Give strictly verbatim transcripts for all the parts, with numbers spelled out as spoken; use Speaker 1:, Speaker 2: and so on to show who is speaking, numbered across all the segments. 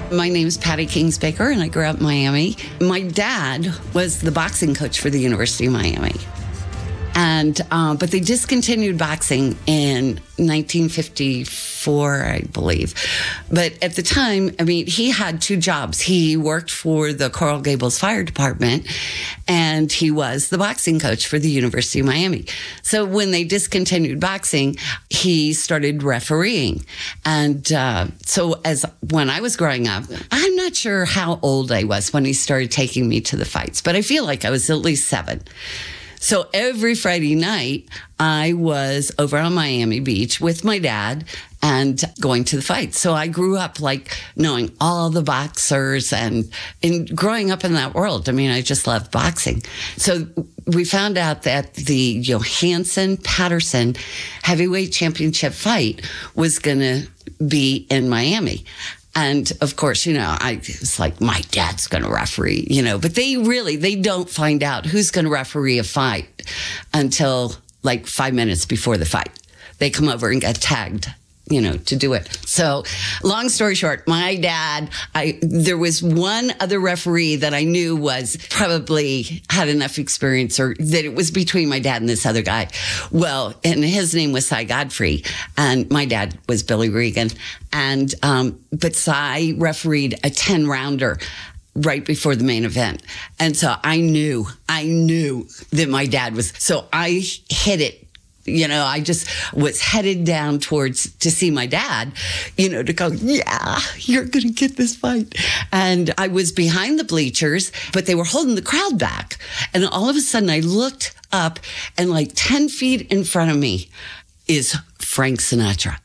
Speaker 1: My name's Patty Kingsbaker, and I grew up in Miami. My dad was the boxing coach for the University of Miami. And, uh, but they discontinued boxing in nineteen fifty-four, I believe. But at the time, I mean, he had two jobs. He worked for the Coral Gables Fire Department, and he was the boxing coach for the University of Miami. So when they discontinued boxing, he started refereeing. And uh, so as when I was growing up, I'm not sure how old I was when he started taking me to the fights, but I feel like I was at least seven. So every Friday night, I was over on Miami Beach with my dad and going to the fights. So I grew up like knowing all the boxers and, and growing up in that world. I mean, I just loved boxing. So we found out that the Johansson-Patterson heavyweight championship fight was going to be in Miami. And of course, you know, I it's like, my dad's going to referee, you know, but they really, they don't find out who's going to referee a fight until like five minutes before the fight. They come over and get tagged, you know, to do it. So long story short, my dad, I, there was one other referee that I knew was probably had enough experience, or that it was between my dad and this other guy. Well, and his name was Cy Godfrey, and my dad was Billy Regan. And, um, but Cy refereed a ten rounder right before the main event. And so I knew, I knew that my dad was, so I hit it. You know, I just was headed down towards to see my dad, you know, to go, yeah, you're going to get this fight. And I was behind the bleachers, but they were holding the crowd back. And all of a sudden I looked up, and like ten feet in front of me is Frank Sinatra.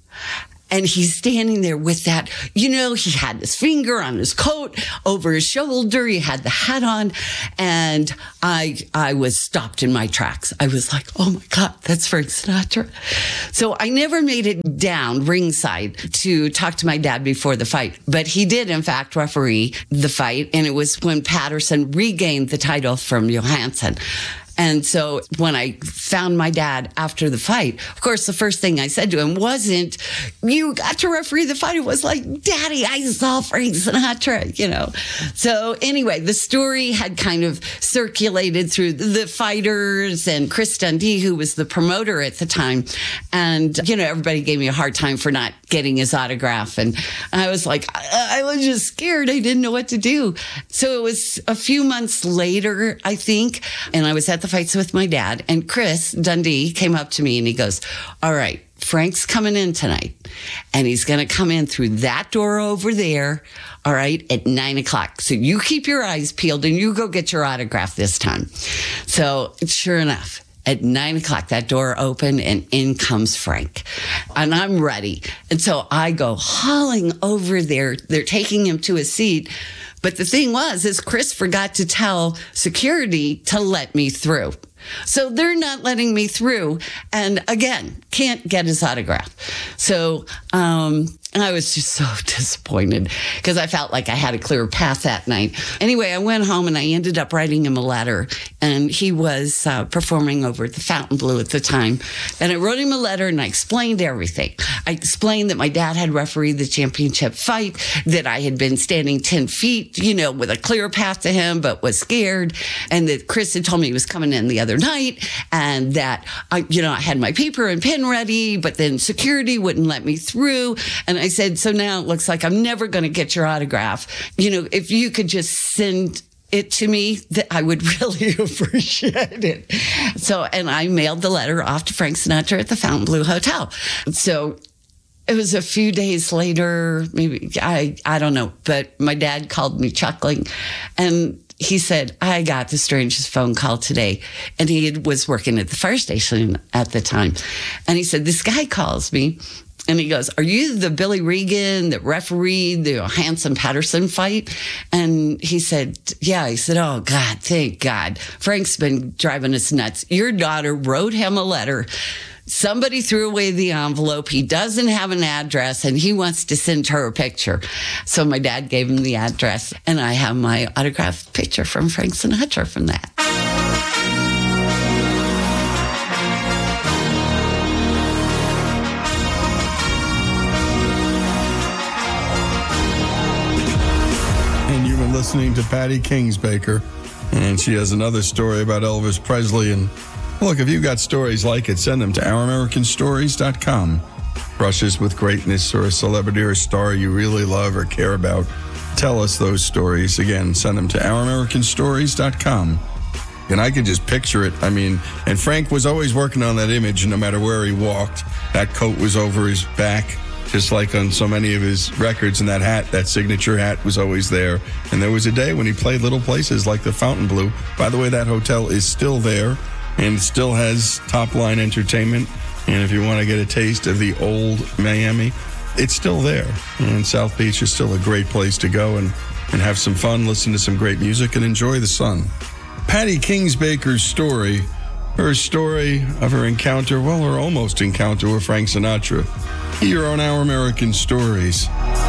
Speaker 1: And he's standing there with that, you know, he had his finger on his coat over his shoulder. He had the hat on. And I I was stopped in my tracks. I was like, oh my God, that's Frank Sinatra. So I never made it down ringside to talk to my dad before the fight. But he did, in fact, referee the fight. And it was when Patterson regained the title from Johansson. And so when I found my dad after the fight, of course, the first thing I said to him wasn't, you got to referee the fight. It was like, Daddy, I saw Frank Sinatra, you know. So anyway, the story had kind of circulated through the fighters and Chris Dundee, who was the promoter at the time. And, you know, everybody gave me a hard time for not getting his autograph. And I was like, I, I was just scared. I didn't know what to do. So it was a few months later, I think, and I was at the fights with my dad, and Chris Dundee came up to me and he goes, all right, Frank's coming in tonight, and he's going to come in through that door over there, all right, at nine o'clock. So you keep your eyes peeled and you go get your autograph this time. So sure enough, at nine o'clock, that door opened and in comes Frank. And I'm ready. And so I go hauling over there. They're taking him to a seat. But the thing was, is Chris forgot to tell security to let me through. So they're not letting me through. And again, can't get his autograph. So um, I was just so disappointed because I felt like I had a clear path that night. Anyway, I went home and I ended up writing him a letter. And he was uh, performing over at the Fontainebleau at the time. And I wrote him a letter and I explained everything. I explained that my dad had refereed the championship fight, that I had been standing ten feet, you know, with a clear path to him, but was scared. And that Chris had told me he was coming in the other night, and that I, you know, I had my paper and pen ready, but then security wouldn't let me through. And I said, so now it looks like I'm never going to get your autograph. You know, if you could just send it to me, that I would really appreciate it. So, and I mailed the letter off to Frank Sinatra at the Fontainebleau Hotel. So it was a few days later, maybe, I, I don't know, but my dad called me chuckling, and he said, I got the strangest phone call today. And he was working at the fire station at the time. And he said, this guy calls me and he goes, are you the Billy Regan that refereed the Johansson-Patterson fight? And he said, yeah. He said, oh, God, thank God. Frank's been driving us nuts. Your daughter wrote him a letter. Somebody threw away the envelope. He doesn't have an address, and he wants to send her a picture. So my dad gave him the address, and I have my autographed picture from Frank Sinatra from that.
Speaker 2: listening to Patty Kingsbaker. And she has another story about Elvis Presley. And look, if you've got stories like it, send them to our american stories dot com. Brushes with greatness or a celebrity or a star you really love or care about. Tell us those stories. Again, send them to our american stories dot com. And I could just picture it. I mean, and Frank was always working on that image no matter where he walked. That coat was over his back, just like on so many of his records. And that hat, that signature hat, was always there. And there was a day when he played little places like the Fontainebleau. By the way, that hotel is still there and still has top-line entertainment. And if you want to get a taste of the old Miami, it's still there. And South Beach is still a great place to go and, and have some fun, listen to some great music, and enjoy the sun. Patty Kingsbaker's story, her story of her encounter, well, her almost encounter with Frank Sinatra, here on Our American Stories.